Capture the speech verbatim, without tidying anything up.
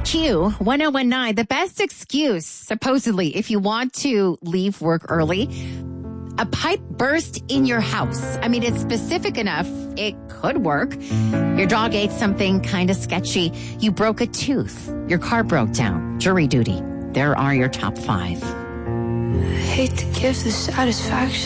Q one oh one nine, the best excuse, supposedly, if you want to leave work early, a pipe burst in your house. I mean, it's specific enough. It could work. Your dog ate something kind of sketchy. You broke a tooth. Your car broke down. Jury duty. There are your top five. I hate to give the satisfaction.